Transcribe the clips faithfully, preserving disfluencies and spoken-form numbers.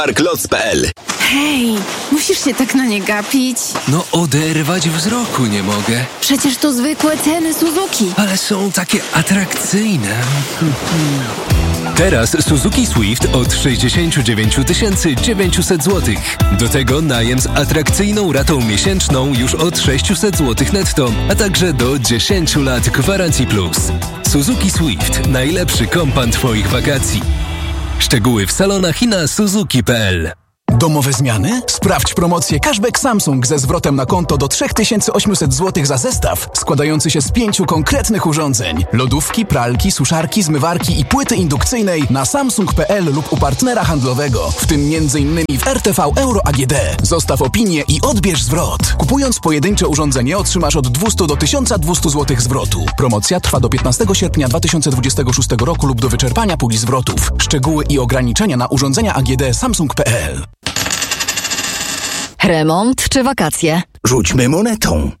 Parklots kropka p l. Hej, musisz się tak na nie gapić. No oderwać wzroku nie mogę. Przecież to zwykłe ceny Suzuki. Ale są takie atrakcyjne. Teraz Suzuki Swift od sześćdziesiąt dziewięć tysięcy dziewięćset złotych. Do tego najem z atrakcyjną ratą miesięczną już od sześćset złotych netto, a także do dziesięć lat gwarancji plus. Suzuki Swift. Najlepszy kompan Twoich wakacji. Szczegóły w salonach i na suzuki kropka p l. Domowe zmiany? Sprawdź promocję Cashback Samsung ze zwrotem na konto do trzy tysiące osiemset złotych za zestaw składający się z pięciu konkretnych urządzeń. Lodówki, pralki, suszarki, zmywarki i płyty indukcyjnej na samsung kropka p l lub u partnera handlowego, w tym między innymi w R T V Euro A G D. Zostaw opinię i odbierz zwrot. Kupując pojedyncze urządzenie otrzymasz od dwieście do tysiąc dwieście złotych zwrotu. Promocja trwa do piętnastego sierpnia dwa tysiące dwudziestego szóstego roku lub do wyczerpania puli zwrotów. Szczegóły i ograniczenia na urządzenia A G D samsung kropka p l. Remont czy wakacje? Rzućmy monetą.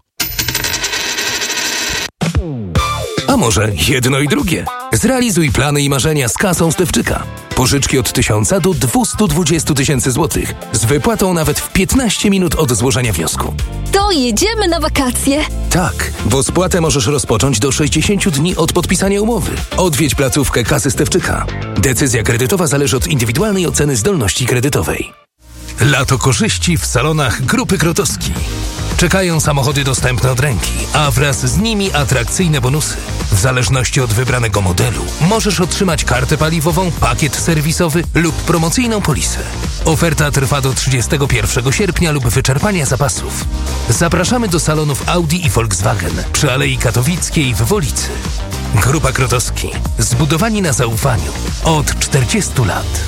A może jedno i drugie? Zrealizuj plany i marzenia z kasą Stefczyka. Pożyczki od tysiąca do dwustu dwudziestu tysięcy złotych z wypłatą nawet w piętnaście minut od złożenia wniosku. To jedziemy na wakacje! Tak, bo spłatę możesz rozpocząć do sześćdziesięciu dni od podpisania umowy. Odwiedź placówkę kasy Stefczyka. Decyzja kredytowa zależy od indywidualnej oceny zdolności kredytowej. Lato korzyści w salonach Grupy Krotowski. Czekają samochody dostępne od ręki, a wraz z nimi atrakcyjne bonusy. W zależności od wybranego modelu możesz otrzymać kartę paliwową, pakiet serwisowy lub promocyjną polisę. Oferta trwa do trzydziestego pierwszego sierpnia lub wyczerpania zapasów. Zapraszamy do salonów Audi i Volkswagen przy Alei Katowickiej w Wolicy. Grupa Krotowski. Zbudowani na zaufaniu od czterdziestu lat.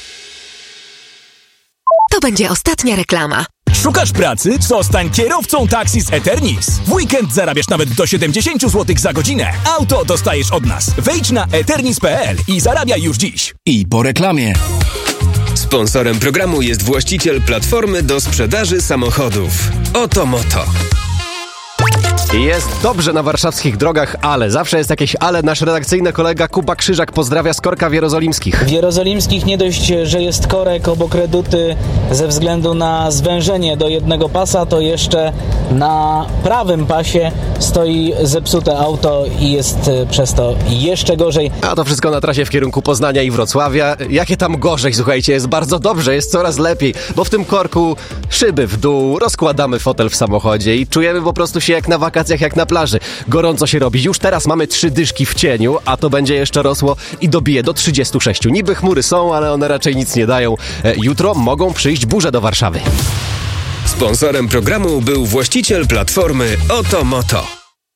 To będzie ostatnia reklama. Szukasz pracy? Zostań kierowcą taksi z Eternis. W weekend zarabiasz nawet do siedemdziesiąt złotych za godzinę. Auto dostajesz od nas. Wejdź na eternis kropka p l i zarabiaj już dziś. I po reklamie. Sponsorem programu jest właściciel platformy do sprzedaży samochodów. Oto Moto. Jest dobrze na warszawskich drogach, ale zawsze jest jakieś ale. Nasz redakcyjny kolega Kuba Krzyżak pozdrawia z korka w Jerozolimskich. W Jerozolimskich nie dość, że jest korek obok Reduty ze względu na zwężenie do jednego pasa, to jeszcze na prawym pasie stoi zepsute auto i jest przez to jeszcze gorzej. A to wszystko na trasie w kierunku Poznania i Wrocławia. Jakie tam gorzej, słuchajcie, jest bardzo dobrze, jest coraz lepiej, bo w tym korku szyby w dół, rozkładamy fotel w samochodzie i czujemy po prostu się jak na wakacjach, jak na plaży. Gorąco się robi. Już teraz mamy trzy dyszki w cieniu, a to będzie jeszcze rosło i dobije do trzydziestu sześciu. Niby chmury są, ale one raczej nic nie dają. Jutro mogą przyjść burze do Warszawy. Sponsorem programu był właściciel platformy Oto Moto.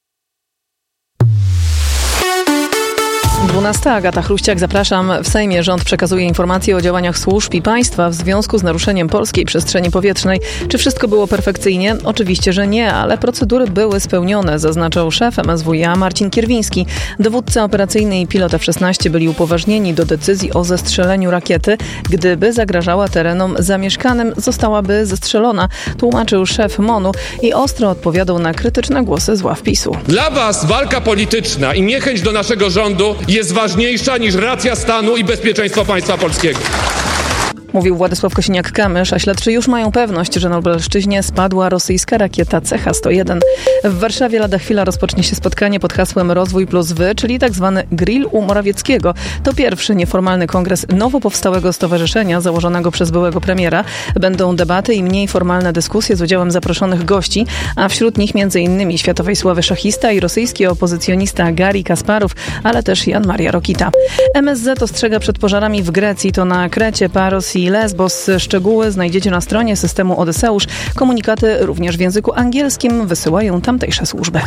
dwunasta. Agata Chruściak, zapraszam. W Sejmie rząd przekazuje informacje o działaniach służb i państwa w związku z naruszeniem polskiej przestrzeni powietrznej. Czy wszystko było perfekcyjnie? Oczywiście, że nie, ale procedury były spełnione, zaznaczał szef M S W iA Marcin Kierwiński. Dowódca operacyjny i pilot F szesnaście byli upoważnieni do decyzji o zestrzeleniu rakiety. Gdyby zagrażała terenom zamieszkanym, zostałaby zestrzelona, tłumaczył szef MON-u i ostro odpowiadał na krytyczne głosy z ław PiSu. Dla was walka polityczna i niechęć do naszego rządu jest ważniejsza niż racja stanu i bezpieczeństwo państwa polskiego. Mówił Władysław Kosiniak-Kamysz, a śledczy już mają pewność, że na Lubelszczyźnie spadła rosyjska rakieta C H sto jeden. W Warszawie lada chwila rozpocznie się spotkanie pod hasłem Rozwój plus Wy, czyli tak zwany grill u Morawieckiego. To pierwszy nieformalny kongres nowo powstałego stowarzyszenia założonego przez byłego premiera. Będą debaty i mniej formalne dyskusje z udziałem zaproszonych gości, a wśród nich m.in. światowej sławy szachista i rosyjski opozycjonista Garri Kasparow, ale też Jan Maria Rokita. M S Z ostrzega przed pożarami w Grecji, to na Krecie, Paros i Lesbos. Szczegóły znajdziecie na stronie systemu Odyseusz. Komunikaty również w języku angielskim wysyłają tamtejsze służby.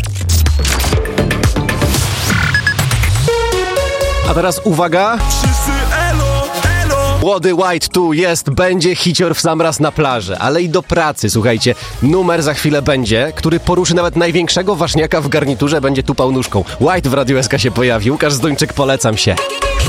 A teraz uwaga! Młody White tu jest, będzie hicior w sam raz na plaży, ale i do pracy, słuchajcie. Numer za chwilę będzie, który poruszy nawet największego ważniaka w garniturze, będzie tupał nóżką. White w Radiu S K się pojawił, Łukasz Zduńczyk, polecam się.